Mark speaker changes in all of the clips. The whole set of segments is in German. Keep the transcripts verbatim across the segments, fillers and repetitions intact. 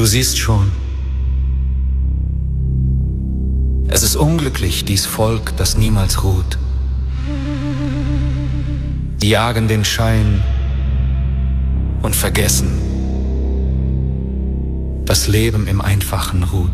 Speaker 1: Du siehst schon, es ist unglücklich, dies Volk, das niemals ruht. Die jagen den Schein und vergessen, das Leben im Einfachen ruht.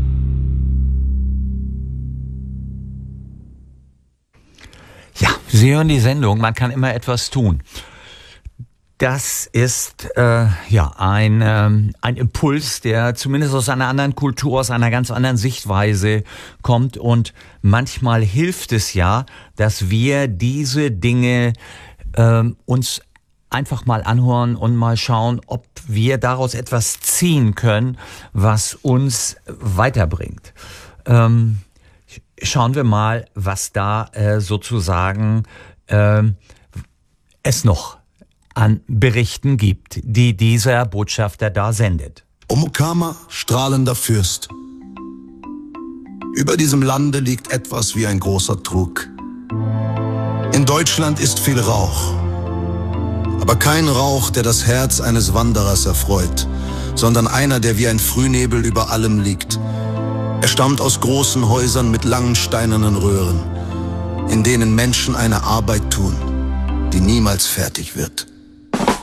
Speaker 2: Ja, Sie hören die Sendung, man kann immer etwas tun. Das ist äh, ja ein, ähm, ein Impuls, der zumindest aus einer anderen Kultur, aus einer ganz anderen Sichtweise kommt. Und manchmal hilft es ja, dass wir diese Dinge ähm, uns einfach mal anhören und mal schauen, ob wir daraus etwas ziehen können, was uns weiterbringt. Ähm, schauen wir mal, was da äh, sozusagen äh, es noch an Berichten gibt, die dieser Botschafter da sendet.
Speaker 3: Omukama, strahlender Fürst. Über diesem Lande liegt etwas wie ein großer Trug. In Deutschland ist viel Rauch, aber kein Rauch, der das Herz eines Wanderers erfreut, sondern einer, der wie ein Frühnebel über allem liegt. Er stammt aus großen Häusern mit langen steinernen Röhren, in denen Menschen eine Arbeit tun, die niemals fertig wird.